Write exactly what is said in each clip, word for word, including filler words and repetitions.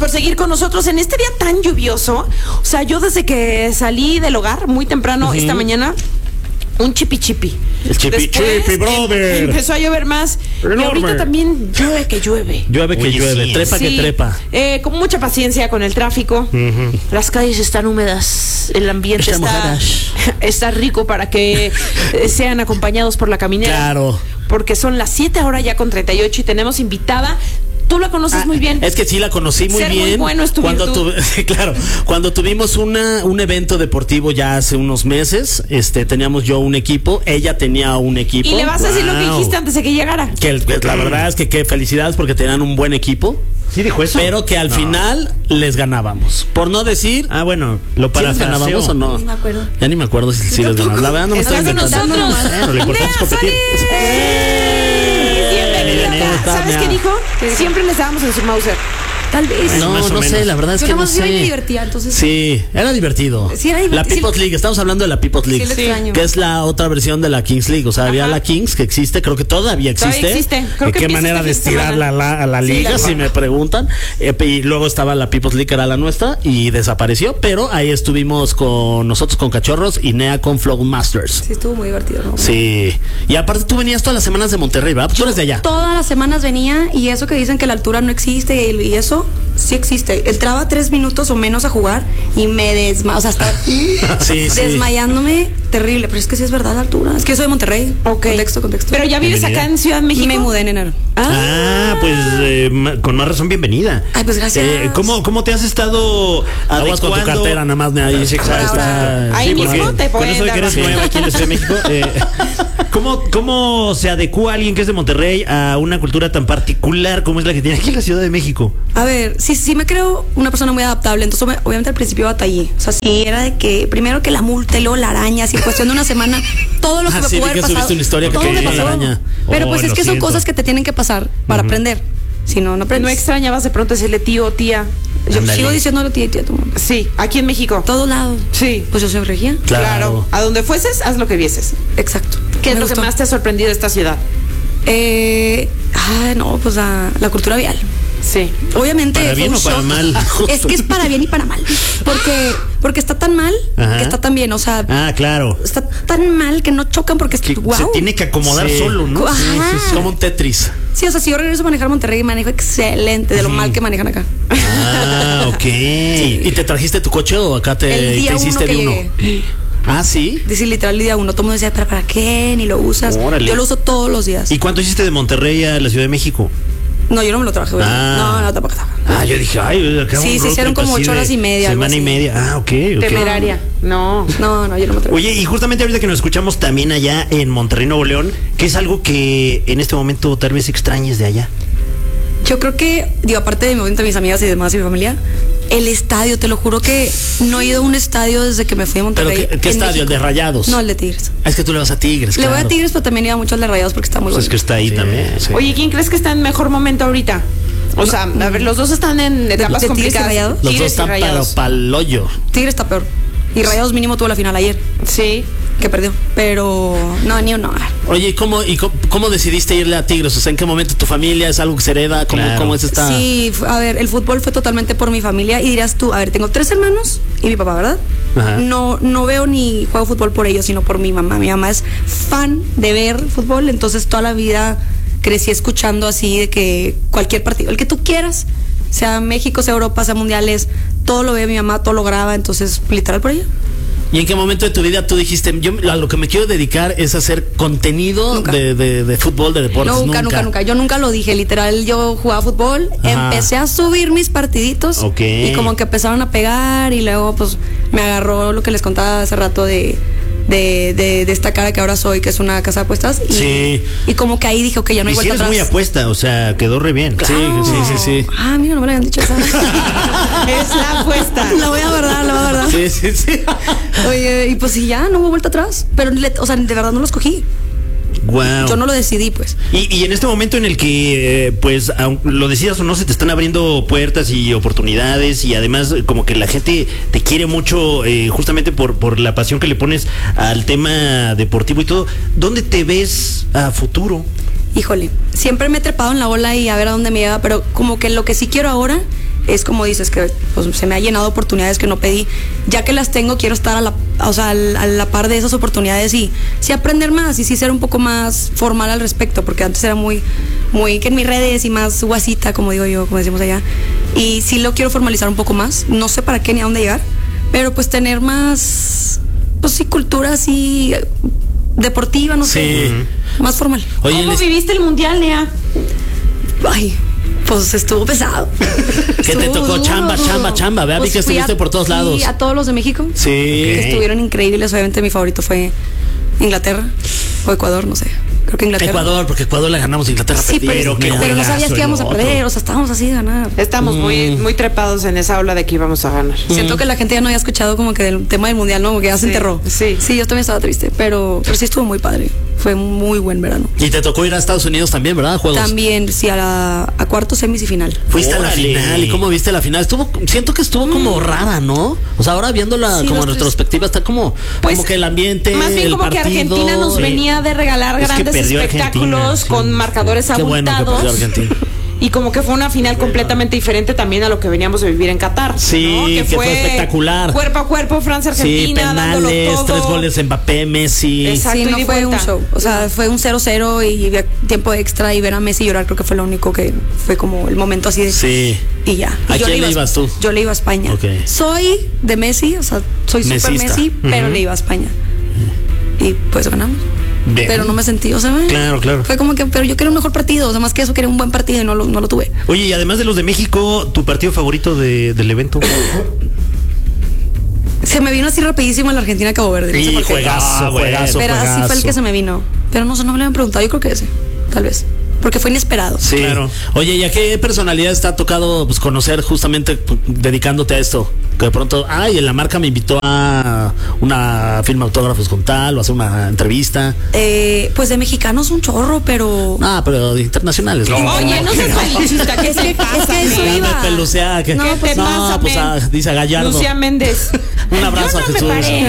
por seguir con nosotros en este día tan lluvioso. O sea, yo desde que salí del hogar muy temprano uh-huh. esta mañana, un chipi chipi. El chipi Después, chipi, brother. Em, empezó a llover más. Enorme. Y ahorita también llueve que llueve. Llueve que Oye, llueve, sí. trepa sí, que trepa. Eh, con mucha paciencia con el tráfico. Uh-huh. Las calles están húmedas. El ambiente está, está rico para que eh, sean acompañados por la caminera. Claro. Porque son las siete ahora ya con treinta y ocho y tenemos invitada. Tú la conoces ah, muy bien. Es que sí la conocí muy Ser bien. Muy bueno es tu cuando virtud. Tu, claro, cuando tuvimos una un evento deportivo ya hace unos meses, este teníamos yo un equipo, ella tenía un equipo. Y le vas a decir wow. lo que dijiste antes de que llegara. Que la verdad es que qué felicidades porque tenían un buen equipo. Sí dijo eso. Pero que al no. final les ganábamos. Por no decir. Ah, bueno, lo para ¿sí les ganábamos o no? No me acuerdo. Ya ni me acuerdo si, si les ganábamos. La verdad no me estoy inventando. Bueno, lo importante es competir. ¿Sabes qué dijo? Que siempre les dábamos en su Mauser. Tal vez. No, no menos. sé, la verdad es yo que no sé. Yo me divertía, entonces. Sí, era divertido. Sí, era divertido. La People's sí. League, estamos hablando de la People's League. Sí, sí. Que es la otra versión de la Kings League. O sea, Ajá. había la Kings que existe, creo que todavía existe. Todavía existe. Creo ¿De que qué manera de estirar la, la, a la sí, liga, la si me preguntan? Eh, y luego estaba la People's League, que era la nuestra, y desapareció. Pero ahí estuvimos con nosotros con Cachorros y Nea con Flow Masters. Sí, estuvo muy divertido, ¿no? Sí. Y aparte tú venías todas las semanas de Monterrey, ¿verdad? Tú eres de allá. Todas las semanas venía, y eso que dicen que la altura no existe y, y eso sí existe. Entraba tres minutos o menos a jugar y me desmayaba, o sea, estaba sí, desmayándome, sí. terrible, pero es que sí es verdad la altura. Es que yo soy de Monterrey. Ok. Contexto, contexto. Pero ya vives bienvenida. acá en Ciudad de México. Me mudé en enero. Ah, ah pues eh, con más razón, bienvenida. Ay, pues gracias. Eh, ¿cómo, ¿Cómo te has estado adecuando con tu cartera? Nada más de ahí. Sí, exacto. Ahí sí, mismo te con eso de que eres sí. nueva aquí en la Ciudad de México. Eh, ¿cómo, ¿Cómo se adecua alguien que es de Monterrey a una cultura tan particular como es la que tiene aquí en la Ciudad de México? A ver, sí, sí me creo una persona muy adaptable, entonces obviamente al principio batallé. O sea, sí era de que primero que la multa y luego la araña, así en cuestión de una semana, todo lo que ah, me sí, pudo haber pasado. Una historia todo que me pasó. la araña. Pero oh, pues es que siento. son cosas que te tienen que pasar para uh-huh. aprender. Si no, no aprendes. No extrañabas de pronto decirle tío o tía. Yo Andale. sigo diciéndole tía y tía a tu mamá. Sí, aquí en México. Todos lados. Sí. Pues yo soy regia. Claro. claro. A donde fueses, haz lo que vieses. Exacto. ¿Qué me es lo gustó. que más te ha sorprendido de esta ciudad? Eh, ah, no, pues la, la cultura vial. Sí. Obviamente. ¿Para bien o para shock. mal? Es que es para bien y para mal. Porque, porque está tan mal Ajá. que está tan bien. O sea, ah, claro. está tan mal que no chocan porque es que wow. se tiene que acomodar sí. solo, ¿no? Ajá. Sí, sí, sí. Como un Tetris. Sí, o sea, si yo regreso a manejar Monterrey, manejo excelente de lo sí. mal que manejan acá. Ah, ok. Sí. ¿Y te trajiste tu coche o acá te, el día te hiciste uno que de uno? Llegué. Ah, sí. Dice literal el día uno. Todo el mundo decía, ¿pero para qué? Ni lo usas. Órale. Yo lo uso todos los días. ¿Y cuánto hiciste de Monterrey a la Ciudad de México? No, yo no me lo traje, güey. Ah. No, no, tampoco. Ah, yo dije, ay, acá sí, un se hicieron como ocho horas y media. Semana y media. Ah, ok, ok. Temeraria. No. No, no, yo no me traje. Oye, y justamente ahorita que nos escuchamos también allá en Monterrey, Nuevo León, ¿qué es algo que en este momento tal vez extrañes de allá? Yo creo que, digo, aparte de mi momento, mis amigas y demás y mi familia, el estadio, te lo juro que no he ido a un estadio desde que me fui a Monterrey. ¿Pero qué, qué estadio? México. ¿El de Rayados? No, el de Tigres. Es que tú le vas a Tigres, Le claro. voy a Tigres, pero también iba mucho al de Rayados porque está muy Pues bueno. es que está ahí sí, también. Sí. Oye, ¿quién crees que está en mejor momento ahorita? O sea, a ver, los dos están en etapas de Tigres y complicadas. Rayados? Los dos Tigres y están para Rayados. pa'l hoyo. Tigres está peor. Y Rayados mínimo tuvo la final ayer, Sí. que perdió. Pero no, ni uno. Oye, ¿y cómo, y cómo, cómo decidiste irle a Tigres? O sea, ¿en qué momento tu familia es algo que se hereda? ¿Cómo, Claro. cómo es esta? Sí, a ver, el fútbol fue totalmente por mi familia. Y dirás tú, a ver, tengo tres hermanos y mi papá, ¿verdad? Ajá. No, no veo ni juego fútbol por ellos, sino por mi mamá. Mi mamá es fan de ver fútbol, entonces toda la vida crecí escuchando así de que cualquier partido, el que tú quieras, sea México, sea Europa, sea mundiales, todo lo ve mi mamá, todo lo graba, entonces literal por ella. ¿Y en qué momento de tu vida tú dijiste, yo a lo que me quiero dedicar es hacer contenido de, de, de fútbol, de deportes? Nunca, nunca, nunca. Yo nunca lo dije, literal, yo jugaba fútbol, Ajá. empecé a subir mis partiditos Ok. y como que empezaron a pegar y luego pues me agarró lo que les contaba hace rato de... De, de, de esta cara que ahora soy, que es una casa de apuestas. Y, Sí. y como que ahí dije, ok, ya no hay Y si vuelta eres atrás. muy apuesta, o sea, quedó re bien. Sí, sí, sí, sí. Ah, mira, no me lo habían dicho esa. Es la apuesta. La voy a guardar, la voy a guardar. Sí, sí, sí. Oye, y pues sí, ya, no hubo vuelta atrás. Pero, le- o sea, de verdad no lo escogí. Wow. Yo no lo decidí, pues. Y, y en este momento en el que, eh, pues, aun- lo decidas o no, se te están abriendo puertas y oportunidades y además eh, como que la gente te quiere mucho eh, justamente por, por la pasión que le pones al tema deportivo y todo. ¿Dónde te ves a futuro? Híjole, siempre me he trepado en la ola y a ver a dónde me lleva, pero como que lo que sí quiero ahora es como dices, que pues, se me ha llenado oportunidades que no pedí. Ya que las tengo, quiero estar a la, o sea, a la par de esas oportunidades y sí aprender más y sí ser un poco más formal al respecto, porque antes era muy, muy que en mis redes y más guasita, como digo yo, como decimos allá. Y sí lo quiero formalizar un poco más. No sé para qué ni a dónde llegar, pero pues tener más, pues sí, cultura así deportiva, no Sí. sé, más formal. Oye, ¿Cómo les- viviste el mundial, Nea? Ay, pues estuvo pesado. ¿Qué te tocó? Chamba, chamba, chamba. Vea, vi que fui estuviste a- por todos fui lados. a todos los de México. Sí. Que estuvieron increíbles. Obviamente mi favorito fue Inglaterra o Ecuador, no sé. Creo que Inglaterra. Ecuador, porque Ecuador le ganamos a Inglaterra. Sí, pero, perdimos. pero, no sabías que íbamos a el perder, otro. o sea, estábamos así de ganar. Estamos muy, Mm. muy trepados en esa ola de que íbamos a ganar. Siento que la gente ya no había escuchado como que del tema del mundial, ¿no? Como que ya se Sí, enterró. sí. Sí, yo también estaba triste, pero, pero sí estuvo muy padre. Fue un muy buen verano. Y te tocó ir a Estados Unidos también, ¿verdad? Juegos. También, sí, a, la, a cuartos, semis y final. Fuiste a la Órale. final. ¿Y cómo viste la final? Estuvo, siento que estuvo como rara, ¿no? O sea, ahora viéndola Sí, como los en tres. retrospectiva, está como, Pues, como que el ambiente. Más bien el como partido, que Argentina nos sí. venía de regalar Es que grandes perdió espectáculos Argentina, sí. con marcadores Qué bueno que abultados. perdió Argentina. Y como que fue una final completamente diferente también a lo que veníamos de vivir en Qatar. Sí, ¿no? que fue espectacular. Cuerpo a cuerpo, Sí, Francia-Argentina, dándolo penales, todo. tres goles Mbappé, Messi. Exacto. Sí, no ida y fue un vuelta. show. O sea, fue un cero cero y había tiempo extra y ver a Messi llorar creo que fue lo único que fue como el momento así de... Sí. Y ya. ¿A Y yo quién iba le ibas tú? Yo le iba a España. Ok. Soy de Messi, o sea, soy super Mesista. Messi, pero Ujú. le iba a España. Y pues ganamos. Bien. Pero no me sentí, o sea, Claro, claro. fue como que, pero yo quería un mejor partido, o sea, más que eso quería un buen partido y no lo, no lo tuve. Oye, y además de los de México, ¿tu partido favorito de, del evento? Se me vino así rapidísimo la Argentina Cabo Verde. no sé Sí, por qué. juegazo, Ah, bueno. juegazo, Pero así fue el juegazo. que se me vino. Pero no sé, no me lo habían preguntado, yo creo que ese, tal vez. Porque fue inesperado. Sí. Claro. Oye, ¿y a qué personalidad te ha tocado pues, conocer justamente pues, dedicándote a esto? Que de pronto, ay, en la marca me invitó a una firma de autógrafos con tal, o a hacer una entrevista. Eh, pues de mexicanos un chorro, pero... Ah, pero de internacionales. ¿no? Oye, no seas malichista, ¿qué te pasa? es que eso Nea? iba. Dame pelucea, que- No, ¿Qué pues, te pasa, pues men? ah, dice Gallardo. Lucía Méndez. Un abrazo Yo a no me Jesús.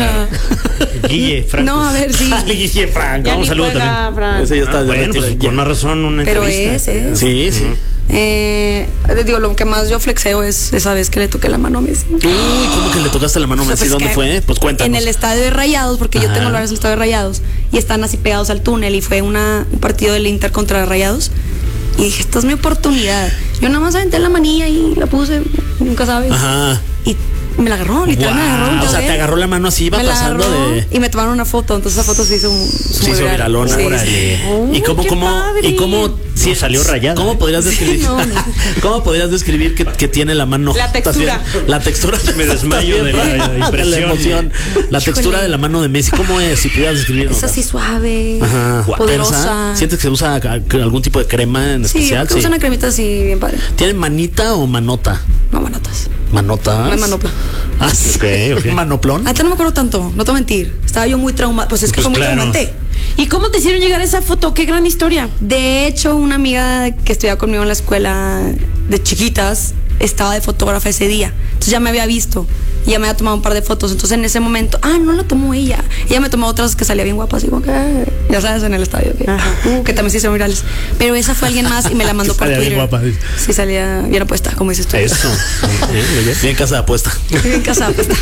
paré. Guille Franco. No, a ver, sí. Guille Franco. Ya Un ni saludo juega, también. Fran. Ese ya está Ah, de bueno, retiro. pues Ya. con más razón una Pero entrevista. es, es. Sí, sí. Eh, digo, lo que más yo flexeo es esa vez que le toqué la mano a Messi. Uy, ¿cómo que le tocaste la mano a Messi? Pues ¿Dónde que fue? Pues cuéntanos. En el estadio de Rayados, porque yo Ajá. tengo lugares en el estadio de Rayados y están así pegados al túnel y fue una, un partido del Inter contra Rayados y dije, esta es mi oportunidad. Yo nada más aventé la manilla y la puse, nunca sabes. Ajá. Y me la agarró, literal me agarró. Guau, volteé o a sea, ver. te agarró la mano así, iba Me la pasando agarró de... y me tomaron una foto, entonces esa foto se hizo, un, Se muy hizo viral. viralona. Sí, Órale. sí. Uy, ¿Y cómo, qué cómo, padre. y cómo Sí, salió rayada. ¿Cómo podrías describir? Sí, no, no. ¿Cómo podrías describir que, que tiene la mano? La textura. ¿Estás bien? La textura. Me desmayo de la De la impresión. emoción. La Híjole. textura de la mano de Messi, ¿cómo es? Si pudieras describirlo. Es así suave, Ajá. poderosa. Tersa. ¿Sientes que se usa a- algún tipo de crema en Sí, especial? que usa una cremita así bien padre. ¿Tiene manita o manota? No, manotas. ¿Manotas? No hay manopla. Ah, sí. Ok, ok. ¿Manoplón? Ahorita no me acuerdo tanto, no te voy a mentir. Estaba yo muy traumada, pues es que Pues fue muy claro. traumante. ¿Y cómo te hicieron llegar a esa foto? Qué gran historia. De hecho, una amiga que estudiaba conmigo en la escuela de chiquitas estaba de fotógrafa ese día. Entonces ya me había visto y ya me había tomado un par de fotos. Entonces en ese momento, ah, no la tomó ella. Ella me tomó otras que salía bien guapa, así como que, ah, ya sabes, en el estadio. Que, uh, que también se hicieron virales. Pero esa fue alguien más y me la mandó Que por salía bien Twitter. guapa, dice. Sí, salía bien apuesta, como dices tú. Eso. Bien casa de apuesta. Bien casada, apuesta.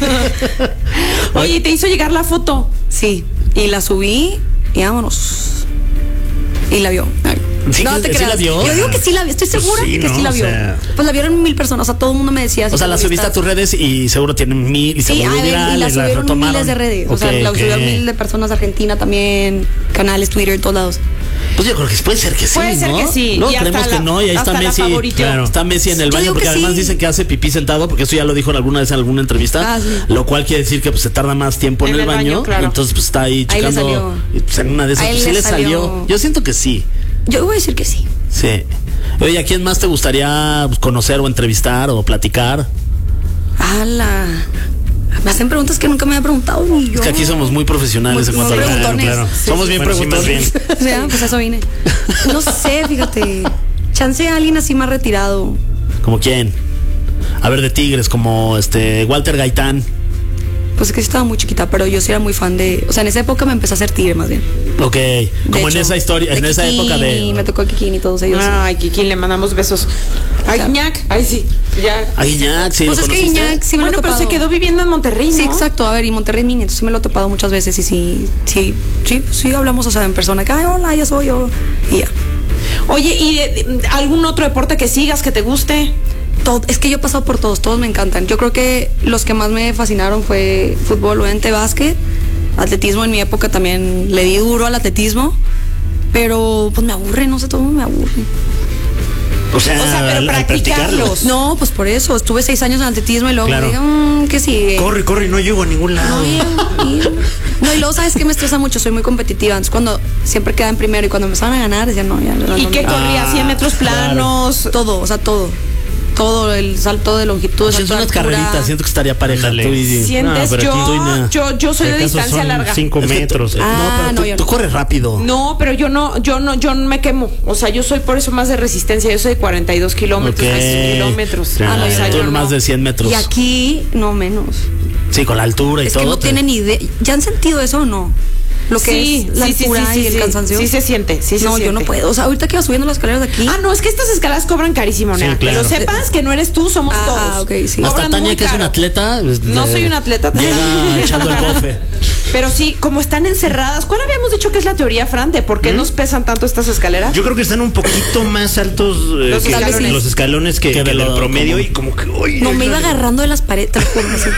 Oye, ¿te hizo llegar la foto? Sí, y la subí y vámonos. Y la vio. Sí, no que- te sí creas. la vio. Yo digo que sí la vio, estoy Pues segura sí, que ¿no? sí la O vio. sea- Pues la vieron mil personas, o sea, todo el mundo me decía. O sea, la subiste a tus redes y seguro tienen mil y se Sí, a volvió ver, viral. y la y subieron retomaron. miles de redes. O sea, Ok, la ok. subieron mil de personas de Argentina también, canales, Twitter, en todos lados. Pues yo creo que puede ser que sí. Puede ser ¿no? que sí. No, Y hasta creemos que la- no. Y ahí está hasta la Messi. favoriteó. Claro. Está Messi en el Yo baño digo porque que además sí. dicen que hace pipí sentado, porque eso ya lo dijo en alguna vez en alguna entrevista. Ah, sí. Lo cual quiere decir que pues, se tarda más tiempo en, En el el baño. baño, claro. Entonces pues está ahí Ahí le checando. salió. Y, pues, en una de esas Ahí pues, sí le le salió. salió. Yo siento que sí. Yo voy a decir que sí. Sí. Oye, ¿a quién más te gustaría pues, conocer o entrevistar o platicar? ¡Hala! Me hacen preguntas que nunca me había preguntado ni yo. Es que aquí somos muy profesionales en Muy- cuanto muy a la preguntones. Claro, Sí, Somos sí. bien Bueno, sí, más preguntones. bien. O sea, pues a eso vine. No sé, fíjate. Chance a alguien así más retirado. ¿Como quién? A ver, de Tigres, como este Walter Gaitán. Pues es que sí estaba muy chiquita, pero yo sí era muy fan de... O sea, en esa época me empecé a hacer tigre más bien. Ok, como en esa historia, en esa época de... me tocó Kikín y todos ellos. Ay, Kikín, le mandamos besos. A Guiñac, ay sí, ya. A Guiñac, sí. Pues es que Guiñac sí me bueno, lo he pero topado. se quedó viviendo en Monterrey, ¿no? Sí, exacto. A ver, y Monterrey Mini, entonces sí me lo he topado muchas veces y sí, sí, sí, sí hablamos, o sea, en persona, que, ay, hola, ya soy yo, y ya. Oye, ¿y de, de, algún otro deporte que sigas, que te guste? Todo, es que yo he pasado por todos, todos me encantan. Yo creo que los que más me fascinaron fue fútbol, obviamente básquet, atletismo. En mi época también le di duro al atletismo, pero pues me aburre, no sé, todo me aburre. O sea, O sea, pero al- al practicarlos. No, pues por eso, estuve seis años en atletismo y luego Claro. me dije, mmm, ¿qué sigue? Corre, corre, no llego a ningún lado. No, y- y- no, y luego, ¿sabes qué me estresa mucho? Soy muy competitiva. Entonces, cuando siempre quedaba en primero y cuando empezaban a ganar, decía, no, ya no. ¿Y no, qué no. corría? ¿cien metros planos? Todo, o sea, todo. Todo, el salto de longitud. Pues es salto de unas altura. carreritas, siento que estaría pareja. Ándale. Tú y- ¿Sientes? pero yo, tú y na- yo, yo soy de Si acaso distancia son larga. cinco Es que tú- metros. eh, Ah, no, pero no, tú, yo tú no. corres rápido. No, pero yo no, yo no, yo no me quemo. O sea, yo soy por eso más de resistencia. Yo soy de cuarenta y dos kilómetros, Ok. seis kilómetros. Ya, Ah, no, o sea, tú yo no. más de cien metros. Y aquí, no menos. Sí, con la altura y Es todo. que no te- tienen idea. ¿Ya han sentido eso o no? Lo que Sí, es la sí, sí, altura sí, sí, y el sí. cansancio. Sí se siente, sí se No, yo siente. no puedo. O sea, ahorita que iba subiendo las escaleras de aquí. Ah, no, es que estas escalas cobran carísimo, Sí, Nea. Que claro. lo sepas que no eres tú, somos Ah, todos. ah, ok, sí. Hasta Cobran Tania, muy que es caro. una atleta. pues, No le- soy una atleta. Llega echando el bofe. Pero sí, como están encerradas, ¿cuál habíamos dicho que es la teoría, Fran, de por qué nos pesan tanto estas escaleras? Yo creo que están un poquito más altos eh, Los que escalones. los escalones que, Que que de del lo promedio común. y como que uy, No, me ay, iba ay. agarrando de las paredes. te lo juro, así.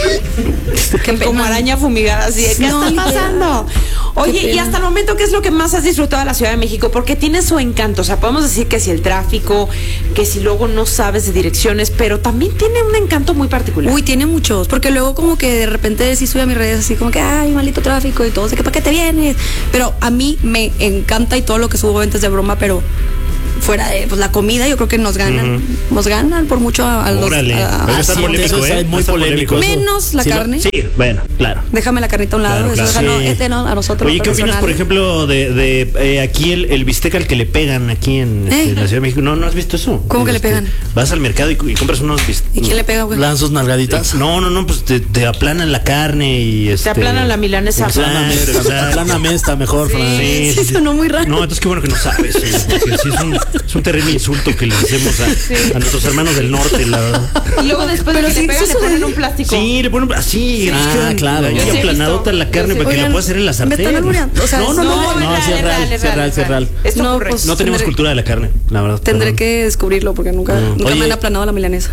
Qué pena. Como araña fumigada, así de, ¿qué No, está literal. pasando? Oye, Qué y pena. hasta el momento, ¿qué es lo que más has disfrutado de la Ciudad de México? Porque tiene su encanto. O sea, podemos decir que si el tráfico, que si luego no sabes de direcciones, pero también tiene un encanto muy particular. Uy, tiene muchos, porque luego como que de repente sí sube a mis redes así como que, ay, maldito tráfico y todo, sé que para qué te vienes. Pero a mí me encanta y todo lo que subo antes de broma, pero fuera de pues, la comida, yo creo que nos ganan, nos ganan por mucho a, a los... Órale, a- va a Ah, estar sí, polémico, eso es ¿eh? muy Va a estar polémico. eso. menos la Sí, lo- carne. Sí, bueno, claro. Déjame la carnita a un lado, Claro, eso claro. déjalo, Sí. este no, a nosotros. Oye, lo ¿qué opinas, personal. por ejemplo, de, de eh, aquí el, el bistec al que le pegan aquí en, ¿Eh? en la Ciudad de México? ¿No, no has visto eso? ¿Cómo que le pegan? Vas al mercado y, y compras unos bistecs. ¿Y quién le pega, güey? Dan sus nalgaditas. No, no, no, pues te, te aplanan la carne y este, aplanan la milanesa. Exacto, Pláname esta, exacto. pláname esta mejor, Fran. Sí, Sí, sonó muy raro. No, entonces qué bueno que no sabes, sí, porque sí es un, es un terrible insulto que le hacemos a, a nuestros hermanos del norte, la verdad. Y luego después de Pero que sí, le pegan, sí le ponen sucede. un plástico. Sí, le ponen así, Ah, claro. Ahí Yo sí he aplanadota visto. la carne Yo sí- para que la Oigan, puedas hacer en la me sartén. están albureando, o sea, no, no, no, no, es no, real, sí es real, sí es real, sí es real. Esto No, ocurre. pues, no tenemos tendré- cultura de la carne, la verdad. Tendré perdón. que descubrirlo porque nunca, nunca Oye. me han aplanado la milanesa.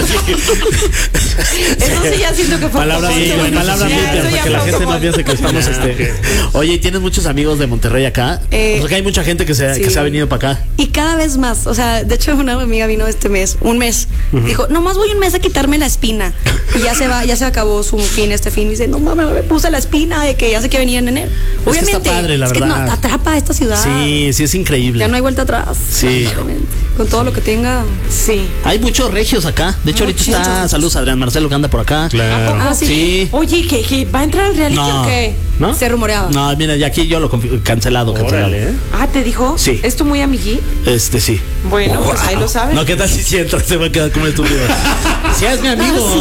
Eso sí ya siento que fue Palabras poco. sí, Sí, palabras ya, limpias, eso para ya que la fue gente poco. no piense que estamos Ah, este. Oye, ¿y tienes muchos amigos de Monterrey acá? Eh, o sea, que hay mucha gente que se, sí. que se ha venido para acá. Y cada vez más, o sea, de hecho una amiga vino este mes, un mes, dijo, nomás voy un mes a quitarme la espina. Y ya se va, ya se acabó su fin, este fin, y dice, no mames, me puse la espina de que ya sé que venía en enero. que está Obviamente, padre, la es que verdad. no, te atrapa esta ciudad. Sí, sí es increíble. Ya no hay vuelta atrás. Sí. Obviamente. Con todo lo que tenga. Sí. Hay muchos regios acá. De hecho, ahorita está. Muchos. Saludos a Adrián Marcelo que anda por acá. Claro. Ah, sí. Sí. Oye, ¿que, que va a entrar al reality No. o qué? ¿No? Se rumoreaba. No, mira, ya aquí yo lo confi- cancelado, cancelado. Órale, ¿eh? Ah, ¿te dijo? Sí. ¿Es tu muy amiguí? Este sí. Bueno, pues ahí lo sabes. No, ¿qué tal si si entra? Se va a quedar como estúpido. Si es mi amigo.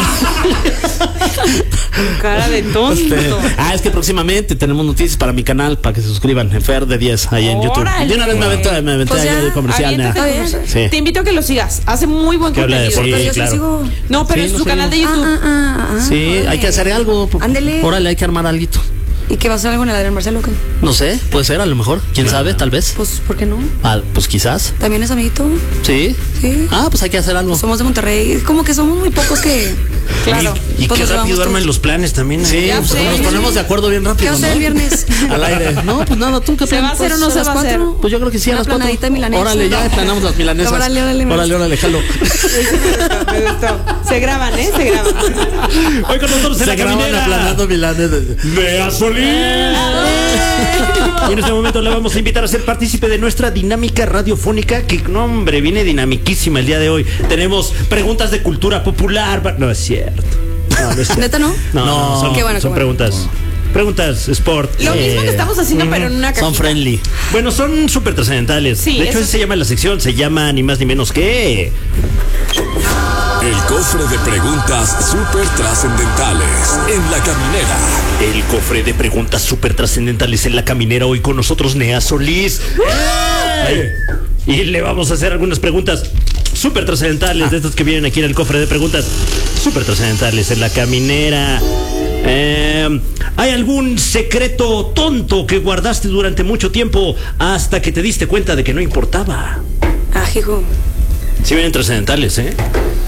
Con cara de tonto. Este, ah, es que próximamente tenemos noticias para mi canal para que se suscriban en Fer de diez ahí en YouTube. Órale. De una vez me aventé, me aventé Pues ahí ya, el comercial. Aviéntate nea. Está bien. comercial. Sí. Te invito a que lo sigas. Hace muy buen Que habla de contenido. deporte. Yo sí claro. sigo. No, pero Sí, es no su sé. canal de Ah, YouTube. ah, ah, ah, Sí, órale. hay que hacer algo. Ándele. Órale, hay que armar algo. ¿Y qué va a hacer algo en el Adrián Marcelo o qué? No sé, puede ser a lo mejor. ¿Quién sabe? Tal vez. Pues, ¿por qué no? Ah, pues quizás. ¿También es amiguito? Sí. Sí. Ah, pues hay que hacer algo. Somos de Monterrey. Como que somos muy pocos que. Claro. Y, y Pues qué nos rápido llevamos arman todos. los planes también. Sí, Ya pues sé. nos ponemos de acuerdo bien ¿Qué rápido. va a hacer ¿no? el viernes? Al aire. No, pues nada, tú qué ¿Se va a hacer o no Pues, se a va a las hacer? cuatro. Pues yo creo que sí, a Una las cuatro. planadita milanesa. Órale, ya planamos las milanesas. Órale, órale, me órale, órale, jalo. Me gustó. Se graban, ¿eh? Se graban. Hoy con nosotros en Se la graban caminera. aplanando milanesas. ¡De Azolín! Y en este momento le vamos a invitar a ser partícipe de nuestra dinámica radiofónica, que, no, hombre, viene dinamiquísima el día de hoy. Tenemos preguntas de cultura popular. pa- No es cierto. No, no es cierto. ¿Neta no? No, no, No. son, Qué bueno, son qué bueno. preguntas. Preguntas, sport. Lo Eh, mismo que estamos haciendo, pero en una Son cajita. friendly. Bueno, son súper trascendentales. Sí, de hecho, eso así se sí. llama la sección. Se llama ni más ni menos que. El cofre de preguntas súper trascendentales en La Caminera. El cofre de preguntas súper trascendentales en La Caminera. Hoy con nosotros Nea Solís. ¡Hey! Y le vamos a hacer algunas preguntas súper trascendentales de estas que vienen aquí en el cofre de preguntas súper trascendentales en La Caminera. Eh, ¿Hay algún secreto tonto que guardaste durante mucho tiempo hasta que te diste cuenta de que no importaba? Ah, hijo. Sí vienen trascendentales, ¿eh?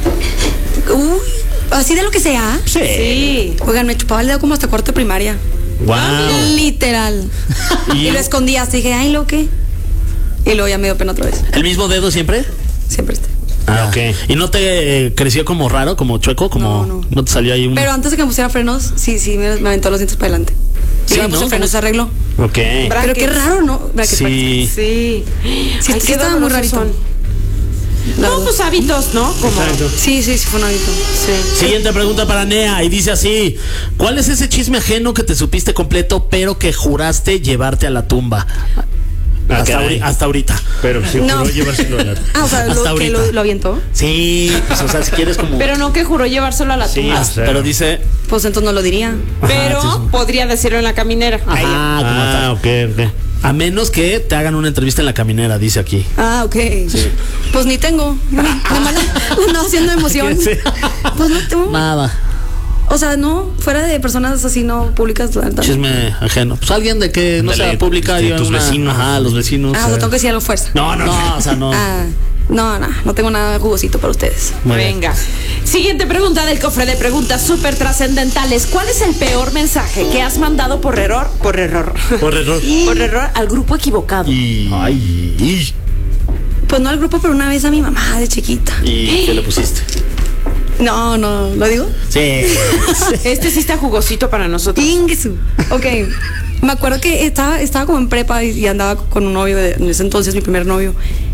Uy, ¿así de lo que sea? Sí. Sí. Oigan, me chupaba el dedo como hasta cuarto de primaria. Wow. Literal. ¿Y? Y lo escondía hasta dije, ay, ¿lo qué? Y luego ya me dio pena otra vez. ¿El mismo dedo siempre? Siempre está. Ah, ok. ¿Y no te eh, creció como raro, como chueco? Como, No, no. ¿No te salió ahí un...? Pero antes de que me pusiera frenos, sí, sí, me, me aventó los dientes para adelante. Y Sí, me puse ¿no? frenos, se arregló. Ok. Pero qué raro, ¿no? Brackets, Sí. Sí. Sí, Ay, sí qué estaba muy dolorosos rarito. son. La No, verdad. pues hábitos, ¿no? Como. Exacto. Sí, sí, sí, fue un hábito. Sí. Siguiente pregunta para Nea y dice así: ¿cuál es ese chisme ajeno que te supiste completo pero que juraste llevarte a la tumba? Ah, hasta, caray. ahori- hasta ahorita. Pero si No. juró llevárselo a la... Ah, o sea, Hasta lo, que ahorita. lo, lo avientó. Sí, pues o sea, si quieres como... Pero no que juró llevárselo a la Sí, tumba. o sea. Pero dice... Pues entonces no lo diría. Pero Ajá, sí, sí. podría decirlo en La Caminera. Ajá, como Ah, ok, ok. tal. A menos que te hagan una entrevista en La Caminera, dice aquí. Ah, ok. Pues ni tengo. Nada más no haciendo emoción. Sí. Pues no tengo. Nada. O sea, no, fuera de personas así no públicas. la verdad. Chisme ajeno. Pues alguien de que no Ándale, sea pública. de diga tus una- vecinos. Ajá, los vecinos. Ah, o sea, eh. tengo que decir algo fuerza. No, no, No, o sea, no. Ah, no, no, no tengo nada jugosito para ustedes. Muy bien. Venga. Siguiente pregunta del cofre de preguntas súper trascendentales. ¿Cuál es el peor mensaje que has mandado por error? Por error. Por error. Por error al grupo equivocado. Y... Ay. Y, Pues no al grupo, pero una vez a mi mamá de chiquita. ¿Y qué le pusiste? No, no, ¿lo digo? Sí. Este sí está jugosito para nosotros. Ingesu. Ok. Me acuerdo que estaba, estaba como en prepa y, y andaba con un novio de, en ese entonces, mi primer novio.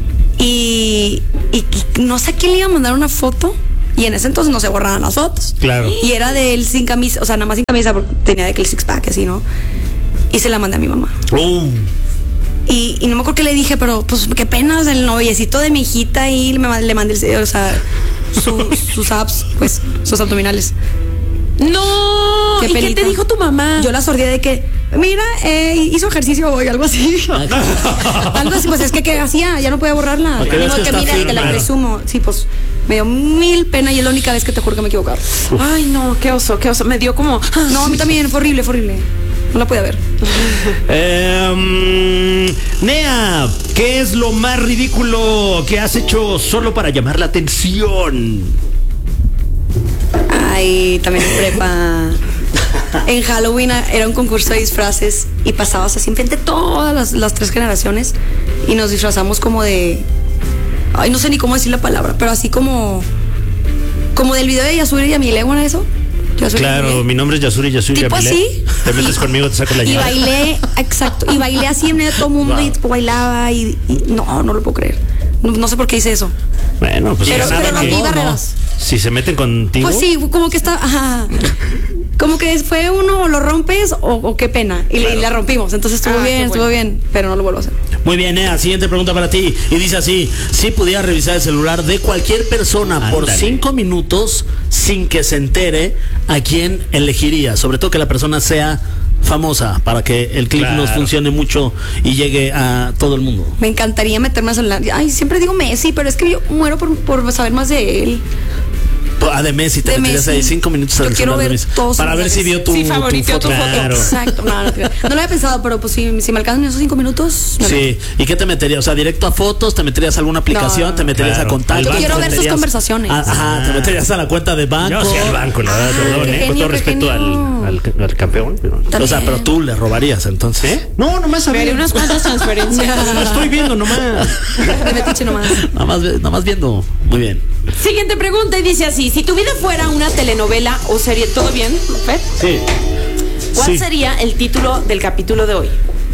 Y, y, y no sé a quién le iba a mandar una foto. Y en ese entonces no se borraban las fotos. Claro. Y era de él sin camisa, o sea, nada más sin camisa porque tenía de que el six pack así, ¿no? Y se la mandé a mi mamá. Oh. Y, y no me acuerdo qué le dije, pero pues qué pena, o sea, el noviecito de mi hijita y me, le mandé, el, o sea, su- sus abs, pues, sus abdominales. No. Qué ¿Y qué penita. te dijo tu mamá? Yo la sordía de que, mira, eh, hizo ejercicio hoy, algo así. Algo así, pues es que ¿qué hacía? Ya no podía borrarla. Para que Digo veas que que está mira, firme. te la presumo. Sí, pues me dio mil pena y es la única vez que te juro que me equivocaron. Ay, no, qué oso, qué oso. Me dio como. No, a mí también, fue horrible, fue horrible. No la podía ver. Eh, Nea, ¿qué es lo más ridículo que has hecho solo para llamar la atención? Ay, también en prepa. En Halloween era un concurso de disfraces y pasabas así enfrente de todas las, las tres generaciones y nos disfrazamos como de... Ay, no sé ni cómo decir la palabra, pero así como... Como del video de Yasuri y Yamile, ¿no era eso? Yasuri y Claro, Yamile. mi nombre es Yasuri Yasuri ¿Tipo Yamile. así? Te metes conmigo, te saco la Y llave. bailé, exacto, y bailé así en medio de todo el mundo Wow. y tipo, bailaba y, y- no, no lo puedo creer. No, no sé por qué hice eso. Bueno, pues Pero, nada pero que- rompí barreras. Si se meten contigo. Pues sí, como que está, ajá. Como que fue uno, o lo rompes o, o qué pena. Y, y la rompimos. Entonces estuvo Ah, qué bien, estuvo bueno. bien, pero no lo vuelvo a hacer. Muy bien, Nea, siguiente pregunta para ti. Y dice así: si pudieras revisar el celular de cualquier persona por Ándale. cinco minutos sin que se entere, ¿a quién elegirías? Sobre todo que la persona sea famosa para que el clip Claro. nos funcione mucho y llegue a todo el mundo. Me encantaría meterme al celular. Ay, siempre digo Messi, pero es que yo muero por, por saber más de él. Ah, de Messi, te De meterías Messi. ahí cinco minutos Yo al quiero celular de ver Messi. todos sus Para ver si mensajes. vio tu, Sí, favoriteó tu foto. Claro. Exacto. No, no, no lo había pensado, pero pues si, si me alcanzan esos cinco minutos. me Sí, ¿y qué te meterías? O sea, directo a fotos, te meterías a alguna aplicación, No. te meterías Claro. a contactos. Yo te quiero ver sus meterías- conversaciones. Ah, Ajá, te meterías a la cuenta de banco. Yo sí al banco, la verdad, Ah, perdón, qué eh, con genio, todo qué respeto al, genio. al, al campeón. Pero... O sea, pero tú le robarías entonces. ¿Eh? No, nomás a Me haré ver. unas cuantas transferencias. Lo estoy viendo nomás. De metiche nomás. Nada más, ve- nada más viendo. Muy bien. Siguiente pregunta y dice así: si tu vida fuera una telenovela o serie, ¿todo bien, Fer? Sí. ¿Cuál Sí. sería el título del capítulo de hoy?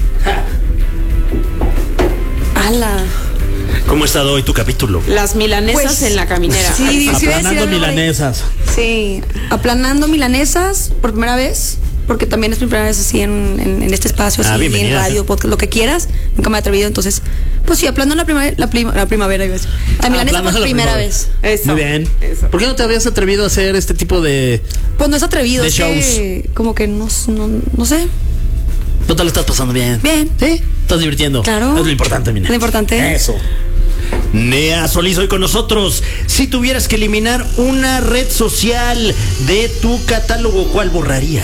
Ala. ¿Cómo ha estado hoy tu capítulo? Las milanesas Pues, en la caminera. Sí, sí, iba a decir Aplanando algo de- milanesas. Sí, aplanando milanesas por primera vez, porque también es mi primera vez así en, en, en este espacio, Ah, así en bienvenida. radio, podcast, lo que quieras. Nunca me he atrevido, entonces Pues sí, aplano la primavera, la, prima, la primavera, iba a decir. La milanesa por primera vez. Eso. Muy bien. Eso. ¿Por qué no te habías atrevido a hacer este tipo de Pues no es atrevido, de es shows? que como que no, no, no sé. ¿Tú te lo estás pasando bien? Bien. ¿Sí? ¿Estás divirtiendo? Claro. Es lo importante, mira. Lo importante. Eso. Nea Solís hoy con nosotros. Si tuvieras que eliminar una red social de tu catálogo, ¿cuál borrarías?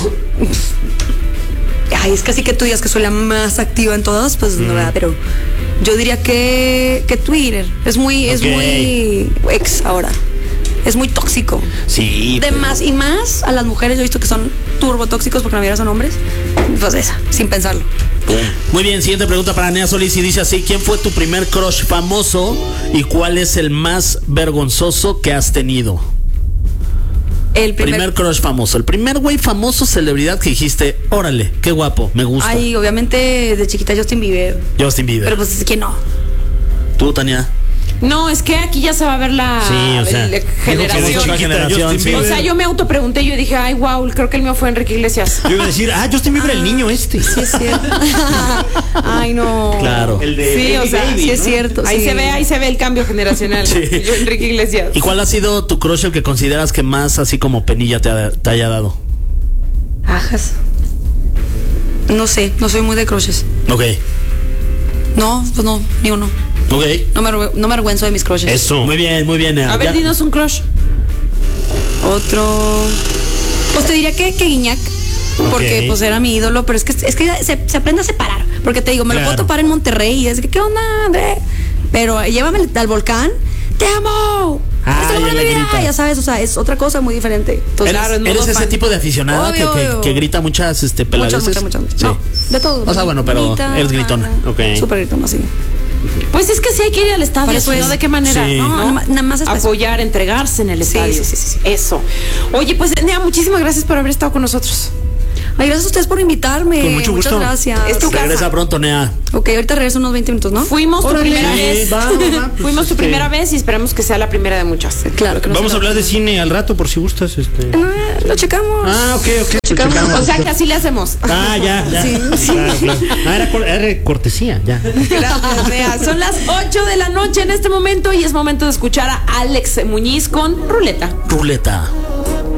Ay, es casi que tú digas que soy la más activa en todas, pues mm. no, ¿verdad? Pero yo diría que, que Twitter. Es muy, es Okay. muy ex ahora. Es muy tóxico. Sí. De pero- más y más a las mujeres, yo he visto que son turbotóxicos porque la mayoría son hombres. Pues esa, sin pensarlo. Muy bien, siguiente pregunta para Nea Solís y dice así: ¿quién fue tu primer crush famoso y cuál es el más vergonzoso que has tenido? El Primer, primer, crush famoso, el primer güey famoso, celebridad que dijiste, órale, qué guapo, me gusta. Ay, obviamente de chiquita Justin Bieber. Justin Bieber. Pero pues es que no. Tú, Tania. No, es que aquí ya se va a ver la Sí, o sea, el- dijo que generación. de chiquita generación, Justin sí. Bieber. O sea, yo me autopregunté y yo dije, ay, wow, creo que el mío fue Enrique Iglesias. Yo iba a decir, ah, Justin Bieber, el niño este. Sí es cierto. Ay, no. Claro. El de Sí, o Baby sea, Baby, sí es ¿no? cierto. Ahí sí. se ve, ahí se ve el cambio generacional. Sí. Yo, Enrique Iglesias. ¿Y cuál ha sido tu crush, el que consideras que más así como penilla te, ha- te haya dado? Ajas. No sé, no soy muy de crushes. Ok, No, pues no, ni uno. ok. No me, arru- no me avergüenzo de mis crushes. Eso. Muy bien, muy bien, Nea. A ver, Ya- dinos un crush. Otro. Pues te diría que, que Guiñac. Porque Ok. pues era mi ídolo, pero es que es que se, se aprende a separar. Porque te digo, me Claro. lo puedo topar en Monterrey y es que, ¿qué onda, André? Pero eh, llévame al volcán, ¡te amo! Ay, ¡Es el amor de le mi vida! grita. Ya sabes, o sea, es otra cosa muy diferente. Entonces, ¿Eres, Claro, es modo eres ese fan. tipo de aficionada Obvio, que, que- obvio. que grita muchas este, muchas, peladeces? muchas, muchas. Sí. No, de todo. O sea, bueno, pero Bonita, eres gritona. ajá. Ok. Súper gritona, sí. Pues es que sí hay que ir al estadio, Por eso ¿no? es. ¿De qué manera? Sí. No, No, nada más- nada más es para eso. apoyar, entregarse en el Sí, estadio. sí, sí, sí. Eso. Oye, pues, Nea, muchísimas gracias por haber estado con nosotros. Ay, gracias a ustedes por invitarme. Con mucho Muchas gusto. gracias. Es tu Regresa casa. pronto, Nea. Ok, ahorita regreso unos veinte minutos, ¿no? Fuimos tu Órale. primera Sí, vez. va, va, va, pues, Fuimos tu este- primera vez y esperamos que sea la primera de muchas. Claro que no. Vamos sé a hablar la- de cine al rato, por si gustas. Este. Ah, lo checamos. Ah, ok, ok. lo Checamos. checamos. O sea que así le hacemos. Ah, ya, ya. Sí, sí. Claro, claro. Ah, era, cor- era cortesía, ya. Gracias, Nea. Son las ocho de la noche en este momento y es momento de escuchar a Alex Muñiz con Ruleta. Ruleta.